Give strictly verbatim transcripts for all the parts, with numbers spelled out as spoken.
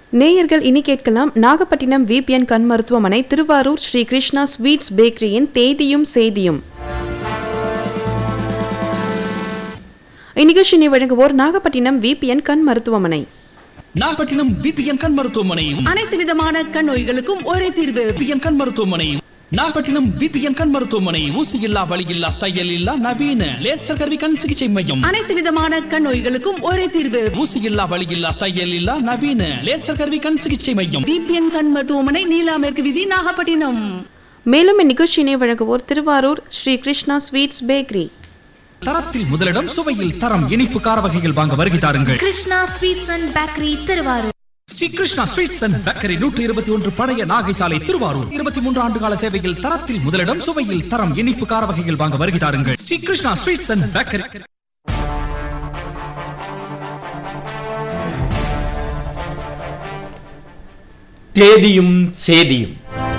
நேயர்கள் இனி கேட்கலாம். நாகப்பட்டினம் விபிஎன் கண் மருத்துவமனை, திருவாரூர் ஸ்ரீ கிருஷ்ணா ஸ்வீட்ஸ் பேக்கரியின் தேதியும் செய்தியும். இந்நிகழ்ச்சியை வழங்குவோர் நாகப்பட்டினம் விபிஎன் கண் மருத்துவமனை. நாகப்பட்டினம் விபிஎன் கண் மருத்துவமனை அனைத்து விதமான கண் நோய்களுக்கும் ஒரே தீர்வு. விபிஎன் கண் மருத்துவமனை நாகப்பட்டினம் விபிஎன் கண் மருத்துவமனை ஊசி இல்லா வலி இல்லா தையல் இல்லா நவீன லேசர் கருவி கண் சிகிச்சை மையம். அனைத்து விதமான கண் நோய்களுக்கும் ஒரே தீர்வு. ஊசி இல்லா வலி இல்லா தையல் இல்லா நவீன லேசர் கருவி கண் சிகிச்சை மையம். விபிஎன் கண் மருத்துவமனை, நீலா மேற்கு வீதி, நாகப்பட்டினம். மேலும் இந்நிகழ்ச்சியினை வழங்குவோர் திருவாரூர் ஸ்ரீ கிருஷ்ணா ஸ்வீட்ஸ் பேக்கரி. தரத்தில் முதலிடம், சுவையில் தரம். இனிப்பு கார வகைகள் வாங்க வருகை தாருங்கள். Krishna sweets and bakery, Thiruvarur. Sri Krishna sweets and bakery, நூற்றி இருபத்தி ஒன்று பழைய நாகை சாலை, திருவாரூர். இருபத்தி மூன்று ஆண்டு கால சேவையில் தரத்தில் முதலிடம், சுவையில் தரம். இனிப்பு கார வகைகள் வாங்க வருகை தாருங்கள். Sri Krishna sweets and bakery. தேதியும் சேதியும்.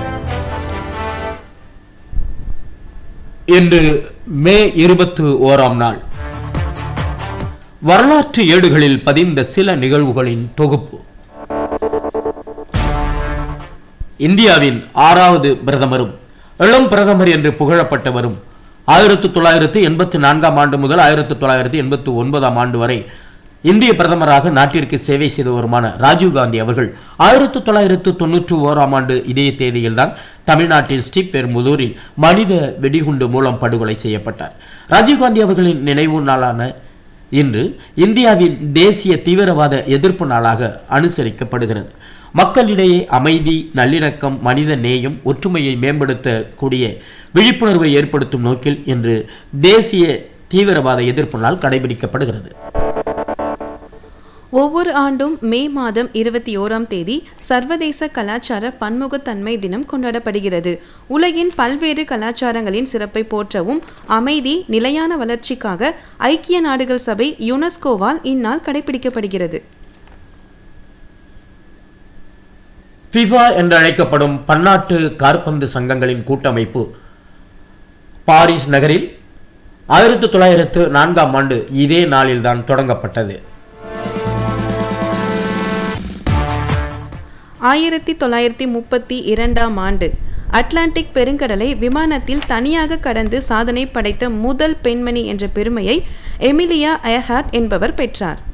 இன்று மே இருபத்தி ஓராம் நாள். வரலாற்று ஏடுகளில் பதிந்த சில நிகழ்வுகளின் தொகுப்பு. இந்தியாவின் ஆறாவது பிரதமரும் இளம் பிரதமர் என்று புகழப்பட்டவரும் ஆயிரத்தி தொள்ளாயிரத்தி எண்பத்தி நான்காம் ஆண்டு முதல் ஆயிரத்தி தொள்ளாயிரத்தி எண்பத்தி ஒன்பதாம் ஆண்டு வரை இந்திய பிரதமராக நாட்டிற்கு சேவை செய்தவருமான ராஜீவ்காந்தி அவர்கள் ஆயிரத்தி தொள்ளாயிரத்து தொன்னூற்றி ஓராம் ஆண்டு இதே தேதியில்தான் தமிழ்நாட்டில் ஸ்ரீபெரும்புதூரில் மனித வெடிகுண்டு மூலம் படுகொலை செய்யப்பட்டார். ராஜீவ்காந்தி அவர்களின் நினைவு நாளான இன்று இந்தியாவின் தேசிய தீவிரவாத எதிர்ப்பு நாளாக அனுசரிக்கப்படுகிறது. மக்களிடையே அமைதி, நல்லிணக்கம், மனித நேயம், ஒற்றுமையை மேம்படுத்தக்கூடிய விழிப்புணர்வை ஏற்படுத்தும் நோக்கில் இன்று தேசிய தீவிரவாத எதிர்ப்பு நாள் கடைபிடிக்கப்படுகிறது. ஒவ்வொரு ஆண்டும் மே மாதம் இருபத்தி ஓராம் தேதி சர்வதேச கலாச்சார பன்முகத்தன்மை தினம் கொண்டாடப்படுகிறது. உலகின் பல்வேறு கலாச்சாரங்களின் சிறப்பை போற்றவும் அமைதி, நிலையான வளர்ச்சிக்காக ஐக்கிய நாடுகள் சபை யுனெஸ்கோவால் இந்நாள் கடைபிடிக்கப்படுகிறது. ஃபிஃபா என்று அழைக்கப்படும் பன்னாட்டு காற்பந்து சங்கங்களின் கூட்டமைப்பு பாரிஸ் நகரில் ஆயிரத்தி தொள்ளாயிரத்து நான்காம் ஆண்டு இதே நாளில்தான் தொடங்கப்பட்டது. ஆயிரத்தி தொள்ளாயிரத்தி முப்பத்தி இரண்டாம் ஆண்டு அட்லாண்டிக் பெருங்கடலை விமானத்தில் தனியாக கடந்து சாதனை படைத்த முதல் பெண்மணி என்ற பெருமையை எமிலியா எயர்ஹார்ட் என்பவர் பெற்றார்.